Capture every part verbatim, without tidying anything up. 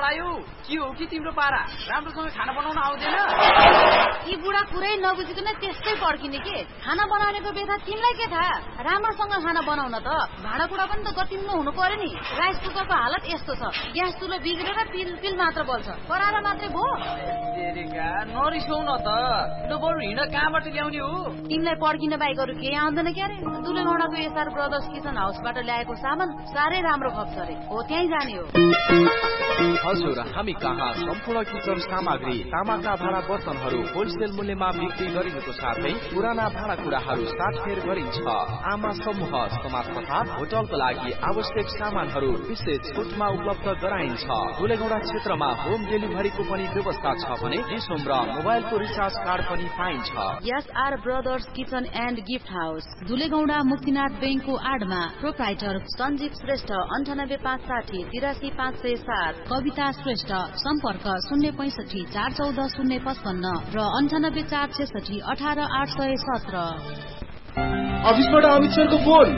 आयो के हो कि तिम्रो पारा राम्रोसँग खाना बनाउन आउँदैन यी बुढा कुरै नबुझिकन त्यस्तै पड्किने के खाना बनाउनेको बेथा तिमीलाई के थाहा राम्रोसँग खाना बनाउन त भाँडाकुँडा पनि त गतिम्न हुनु पर्यो नि राइस कुकरको हालत यस्तो छ ग्यास चुलो बिग्रेर पिल पिल मात्र बल्छ कराएर मात्रै भो नरिसाउ न त ल बरु हिँड कहाँबाट ल्याउने हो तिमीलाई पड्किन बाहेक अरू केही आउँदैन क्यारे दुलेगौडाको एसआर ब्रदर्स किचन हाउसबाट ल्याएको सामान साह्रै राम्रो खप्छ रे हो त्यहीँ जाने हो हजुर हामी कहाँ सम्पूर्ण किचन सामग्री तामाका भाँडा बर्तनहरू होलसेल मूल्यमा बिक्री गरिएको साथै पुराना भाँडाकुँडाहरू साटफेर गरिन्छ आमा समूह समाज तथा होटलको लागि आवश्यक सामानहरू विशेष छुटमा उपलब्ध गराइन्छ दुलेगौडा क्षेत्रमा होम डेलिभरीको पनि व्यवस्था छ भने डिसोम र मोबाइलको रिचार्ज कार्ड पनि पाइन्छ SR brothers kitchen and gift house दुलेगौडा Muktinath बैंकको आडमा प्रोप्राइटर सञ्जीव श्रेष्ठ अन्ठानब्बे पाँच साठी तिरासी पाँच सय सात कविता श्रेष्ठ सम्पर्क शून्य पैंसठी चार चौध शून्य पचपन्न र अन्ठानब्बे चार छेसठी अठार आठ सय सत्र अफिसबाट अमित सरको फोन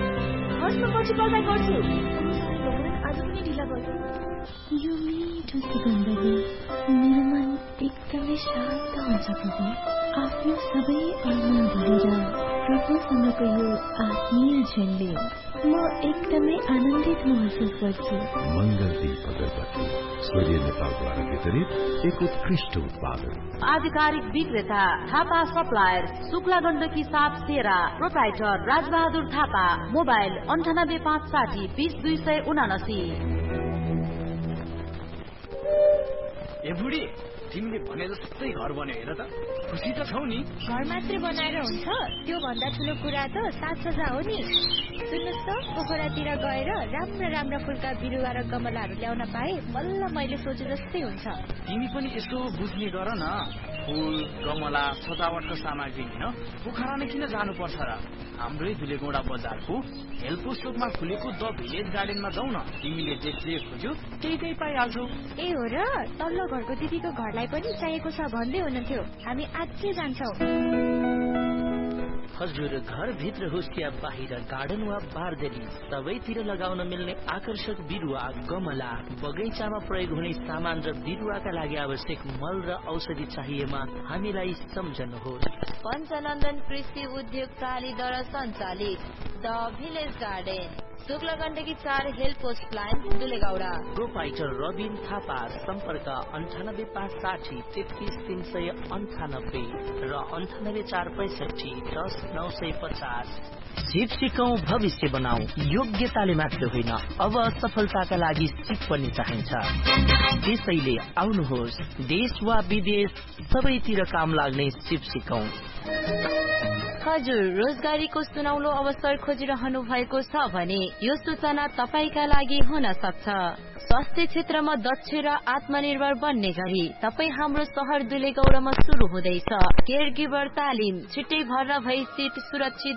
आज पनि ढिला भयो यो मिठो सुगन्धले मेरो मन एकदमै शान्त हुन्छ प्रभु आफ्नो सबै अरमान भरेर प्रभुसँगको यो आत्मीय क्षणले म एकदमै आनन्दित महसुस गर्छु मंगल दीप अगरबत्ती सूर्य नेपालद्वारा वितरित एक उत्कृष्ट उत्पादन आधिकारिक विक्रेता थापा सप्लायर शुक्ला गण्डकी सात तेह्र प्रोप्राइटर राजबहादुर थापा मोबाइल अन्ठानब्बे पाँच साठी बीस दुई सय उनासी ए बुढी तिमीले भने जस्तै घर बन्यो हेर त खुसी त छौ नि घर मात्रै बनाएर हुन्छ त्यो भन्दा ठुलो कुरा त साथ सजा हो नि सुन्नुहोस् त पोखरातिर गएर राम्रा राम्रा फुलका बिरुवा र गमलाहरू ल्याउन पाए बल्ल मैले सोचे जस्तै हुन्छ तिमी पनि यसो बुझ्ने गर न फुल गमला सजावटको सामग्री लिन पोखरा नै किन जानुपर्छ र हाम्रै दुलेगौडा बजारको हेल्पोस्ट चोकमा खुलेको द भिलेज गार्डनमा जाउँ न तिमीले जे जे खोज्यौ त्यही त्यही पाइहाल्छौ ए हो र तल्लो घरको दिदीको घरलाई पनि चाहिएको छ भन्दै हुनुहुन्थ्यो हामी आजै जान्छौ हजुर घर भित्र होस् या बाहिर गार्डन वा बारदेली सबैतिर लगाउन मिल्ने आकर्षक बिरुवा गमला बगैँचामा प्रयोग हुने सामान र बिरुवाका लागि आवश्यक मल र औषधि चाहिएमा हामीलाई सम्झनुहोस् पञ्चनन्दन कृषि उद्योग प्रालीद्वारा सञ्चालित the village garden Shukla Gandaki चार help post plan दुलेगौडा proprietor Rabin Thapa सम्पर्क अन्ठानब्बे पाँच साठी तेत्तिस तीन सय अन्ठानब्बे र अन्ठानब्बे चार पैंसठी दस नौ सय पचास सिप सिकौं भविष्य बनाऊ योग्यताले मात्र होइन अब सफलताका लागि सिप पनि चाहिन्छ त्यसैले आउनुहोस् देश वा विदेश सबैतिर काम लाग्ने सिप सिकौं हजुर रोजगारीको सुनौलो अवसर खोजिरहनु भएको छ भने यो सूचना तपाईका लागि हुन सक्छ स्वास्थ्य क्षेत्रमा दक्ष र आत्मनिर्भर बन्ने गरी तपाई हाम्रो शहर दुलेगौडामा शुरू हुँदैछ केयर गिभर तालिम छिट्टै भर्ना भई सिट सुरक्षित